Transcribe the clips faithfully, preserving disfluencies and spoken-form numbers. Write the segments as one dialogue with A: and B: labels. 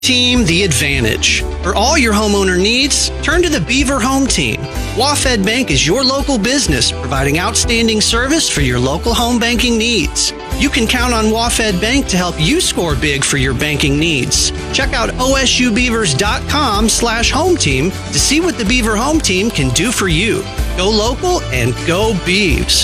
A: Team The Advantage. For all your homeowner needs, turn to the Beaver Home Team. WaFd Bank is your local business, providing outstanding service for your local home banking needs. You can count on WaFd Bank to help you score big for your banking needs. Check out osubeavers.com slash home team to see what the Beaver Home Team can do for you. Go local and go Beavs.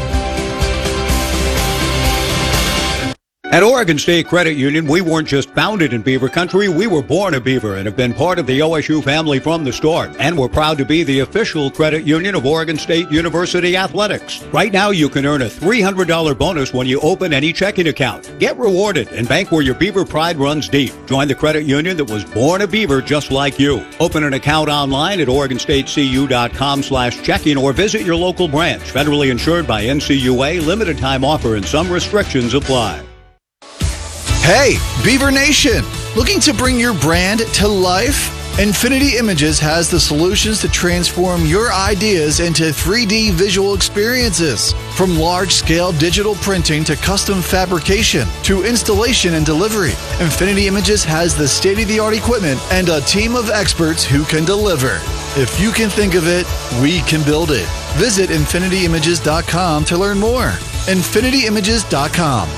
B: At Oregon State Credit Union, we weren't just founded in Beaver Country, we were born a Beaver and have been part of the O S U family from the start. And we're proud to be the official credit union of Oregon State University Athletics. Right now, you can earn a three hundred dollars bonus when you open any checking account. Get rewarded and bank where your Beaver pride runs deep. Join the credit union that was born a Beaver just like you. Open an account online at oregonstatecu.com slash checking or visit your local branch. Federally insured by N C U A, limited time offer and some restrictions apply.
C: Hey, Beaver Nation! Looking to bring your brand to life? Infinity Images has the solutions to transform your ideas into three D visual experiences. From large-scale digital printing to custom fabrication to installation and delivery, Infinity Images has the state-of-the-art equipment and a team of experts who can deliver. If you can think of it, we can build it. Visit infinity images dot com to learn more. infinity images dot com.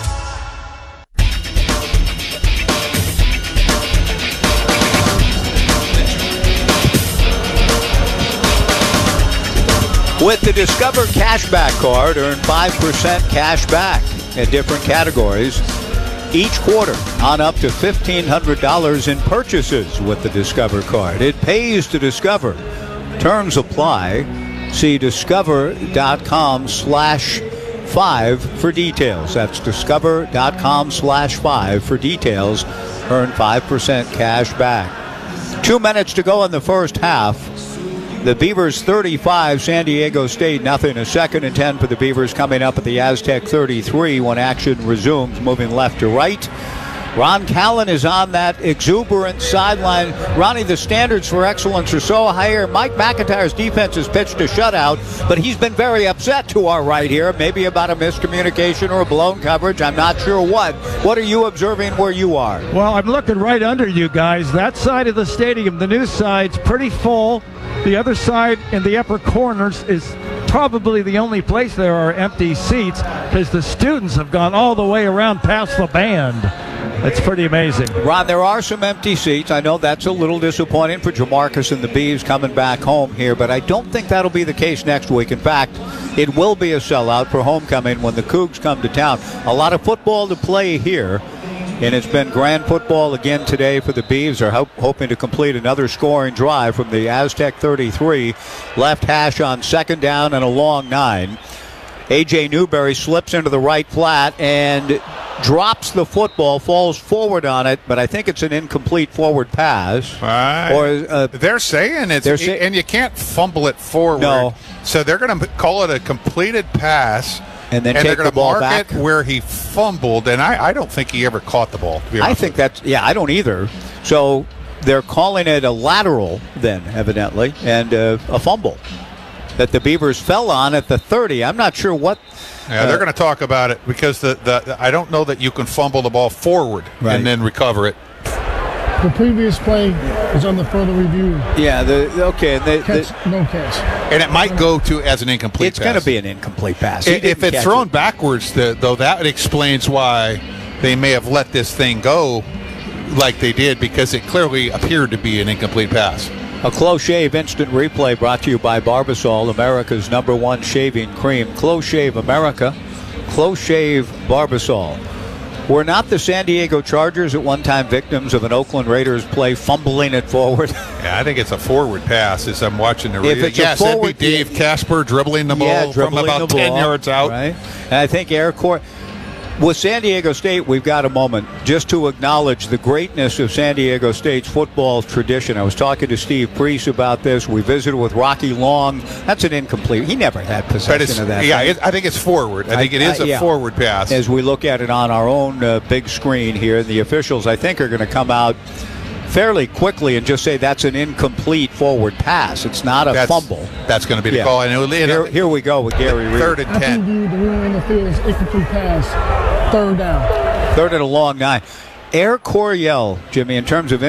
B: With the Discover Cashback Card, earn five percent cash back in different categories each quarter on up to fifteen hundred dollars in purchases with the Discover Card. It pays to Discover. Terms apply. See discover.com slash five for details. That's discover.com slash five for details. Earn five percent cash back. Two minutes to go in the first half. The Beavers thirty-five, San Diego State nothing. A second and ten for the Beavers coming up at the Aztec thirty-three when action resumes, moving left to right. Ron Callan is on that exuberant sideline. Ronnie, the standards for excellence are so higher. Mike McIntyre's defense has pitched a shutout, but he's been very upset to our right here, maybe about a miscommunication or a blown coverage. I'm not sure what. What are you observing where you are?
D: Well, I'm looking right under you guys. That side of the stadium, the new side's pretty full. The other side in the upper corners is probably the only place there are empty seats because the students have gone all the way around past the band. It's pretty amazing.
B: Ron, there are some empty seats. I know that's a little disappointing for Jamarcus and the Beavs coming back home here, but I don't think that'll be the case next week. In fact, it will be a sellout for homecoming when the Cougs come to town. A lot of football to play here, and it's been grand football again today for the Beavs. They're ho- hoping to complete another scoring drive from the Aztec thirty-three. Left hash on second down and a long nine. A J Newberry slips into the right flat and drops the football, falls forward on it, but I think it's an incomplete forward pass.
E: Right.
B: Or uh,
E: they're saying it's,
B: they're say-
E: and you can't fumble it forward.
B: No.
E: So they're going to call it a completed pass.
B: And then
E: and
B: take
E: they're
B: the
E: going to
B: ball
E: mark
B: back.
E: it where he fumbled, and I, I don't think he ever caught the ball. To be
B: I
E: honest
B: think
E: with
B: that's, yeah, I don't either. So they're calling it a lateral then, evidently, and uh, a fumble that the Beavers fell on at the thirty. I'm not sure what.
E: Yeah, they're uh, going to talk about it because the, the I don't know that you can fumble the ball forward
B: right.
E: and then recover it.
F: The previous play is on the further review.
B: Yeah, the okay. The,
F: catch,
B: the,
F: no catch.
E: And it might go to as an incomplete
B: it's
E: pass.
B: It's going to be an incomplete pass.
E: If, if it's thrown
B: it.
E: backwards, the, though, that explains why they may have let this thing go like they did, because it clearly appeared to be an incomplete pass.
B: A Close Shave instant replay brought to you by Barbasol, America's number one shaving cream. Close Shave America, Close Shave Barbasol. Were not the San Diego Chargers at one time victims of an Oakland Raiders play fumbling it forward?
E: Yeah, I think it's a forward pass as I'm watching the
B: If
E: radio.
B: it's
E: yes,
B: a forward,
E: that'd be Dave Casper dribbling the ball
B: yeah, dribbling
E: from about
B: the
E: ten
B: ball,
E: yards out.
B: Right? And I think Air Court. With San Diego State, we've got a moment just to acknowledge the greatness of San Diego State's football tradition. I was talking to Steve Priest about this. We visited with Rocky Long. That's an incomplete. He never had possession of that.
E: Yeah, it, I think it's forward. I think it is
B: I,
E: a
B: yeah.
E: forward pass.
B: As we look at it on our own uh, big screen here, the officials, I think, are going to come out fairly quickly and just say that's an incomplete forward pass. It's not a
E: that's,
B: fumble.
E: That's going to be the
B: yeah.
E: call. And it,
B: here, here we go with Gary Reed.
E: Third and
F: I
E: ten.
F: think the ruling on the field is incomplete pass. Third down.
B: Third and a long nine. Air Coryell, Jimmy, in terms of